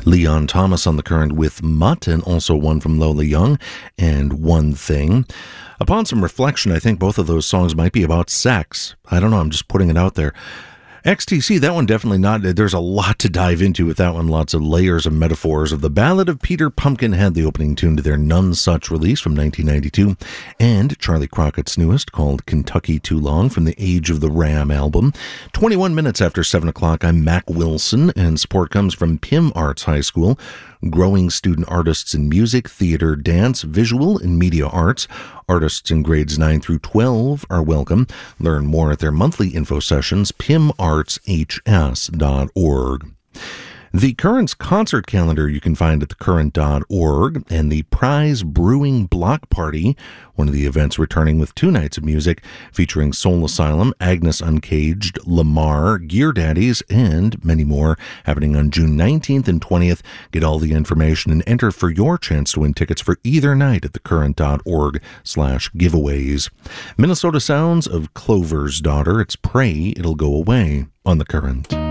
Leon Thomas on The Current with Mutt, and also one from Lola Young and One Thing. Upon some reflection, I think both of those songs might be about sex. I don't know, I'm just putting it out there. XTC, that one definitely not. There's a lot to dive into with that one. Lots of layers and metaphors of the Ballad of Peter Pumpkinhead, the opening tune to their None Such release from 1992, and Charlie Crockett's newest called Kentucky Too Long from the Age of the Ram album. 21 minutes after 7 o'clock, I'm Mac Wilson, and support comes from Pym Arts High School, growing student artists in music, theater, dance, visual, and media arts. Artists in grades 9 through 12 are welcome. Learn more at their monthly info sessions, pymartshs.org. The Current's concert calendar you can find at thecurrent.org, and the Prize Brewing Block Party, one of the events returning with 2 nights of music featuring Soul Asylum, Agnes Uncaged, Lamar, Gear Daddies, and many more, happening on June 19th and 20th. Get all the information and enter for your chance to win tickets for either night at thecurrent.org/giveaways. Minnesota Sounds of Clover's Daughter. It's Pray It'll Go Away on The Current.